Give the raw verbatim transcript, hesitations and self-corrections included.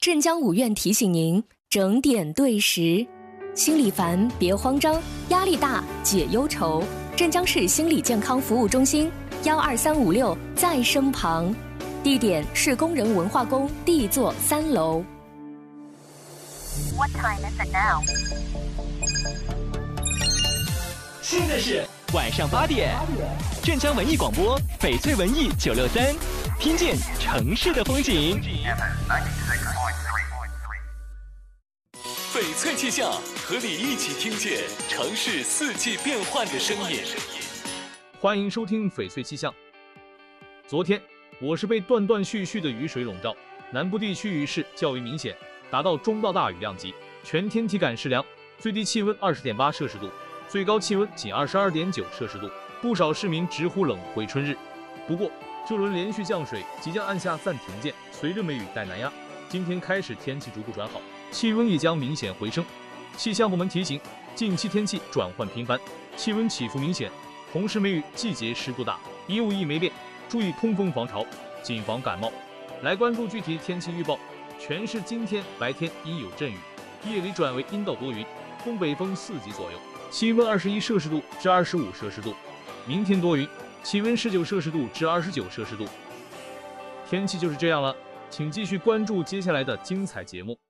镇江五院提醒您整点对时。心里烦别慌张，压力大解忧愁。镇江市心理健康服务中心幺二三五六在身旁，地点是工人文化宫 D 座三楼。 What time is it now? 现在是晚上八点，镇江文艺广播翡翠文艺九六三，听见城市的风景。 翡翠气象，和你一起听见城市四季变换的声音。 欢迎收听翡翠气象。昨天我是被断断续续的雨水笼罩，南部地区雨势较为明显，达到中到大雨量级，全天体感适凉，最低气温 二十点八摄氏度，最高气温仅 二十二点九摄氏度，不少市民直呼冷回春日。不过这轮连续降水即将按下暂停键，随着梅雨带南压，今天开始天气逐步转好，气温也将明显回升。气象部门提醒，近期天气转换频繁，气温起伏明显，同时梅雨季节湿度大，衣物易霉变，注意通风防潮，谨防感冒。来关注具体天气预报。全市今天白天阴有阵雨，夜里转为阴到多云，东北风四级左右，气温二十一摄氏度至二十五摄氏度。明天多云，气温十九摄氏度至二十九摄氏度。天气就是这样了，请继续关注接下来的精彩节目。